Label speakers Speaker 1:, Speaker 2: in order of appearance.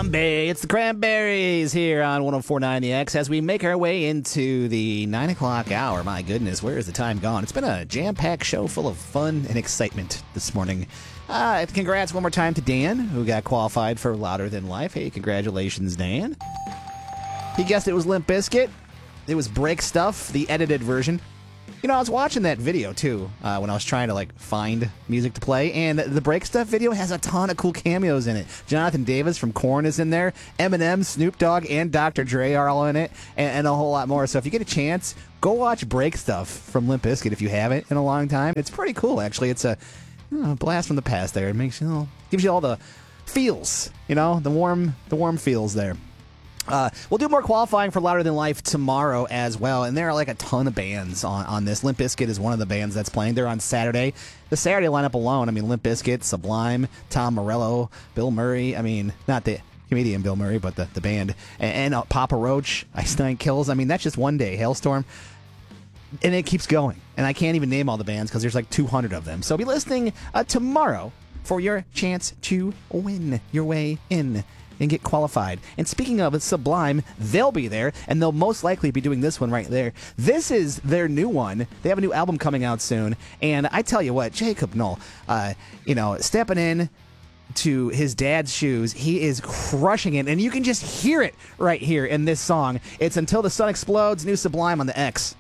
Speaker 1: Bombay. It's the Cranberries here on 104.9 The X as we make our way into the 9 o'clock hour. My goodness, where is the time gone? It's been a jam-packed show full of fun and excitement this morning. Congrats one more time to Dan, who got qualified for Louder Than Life. Hey, congratulations, Dan. He guessed it was Limp Bizkit. It was Break Stuff, the edited version. You know, I was watching that video, too, when I was trying to, find music to play, and the Break Stuff video has a ton of cool cameos in it. Jonathan Davis from Korn is in there. Eminem, Snoop Dogg, and Dr. Dre are all in it, and a whole lot more. So if you get a chance, go watch Break Stuff from Limp Bizkit if you haven't in a long time. It's pretty cool, actually. It's a blast from the past there. It makes gives you all the feels, the warm feels there. We'll do more qualifying for Louder Than Life tomorrow as well, and there are a ton of bands on this. Limp Bizkit is one of the bands that's playing. They're on Saturday. The Saturday lineup alone, Limp Bizkit, Sublime, Tom Morello, Bill Murray, not the comedian Bill Murray, but the band, and Papa Roach, Ice Nine Kills. That's just one day, Hailstorm. And it keeps going, and I can't even name all the bands because there's 200 of them. So be listening tomorrow for your chance to win your way in and get qualified. And speaking of Sublime, they'll be there, and they'll most likely be doing this one right there. This is their new one. They have a new album coming out soon, and I tell you what, Jacob Knoll, stepping in to his dad's shoes, he is crushing it, and you can just hear it right here in this song. It's Until the Sun Explodes, new Sublime on the X.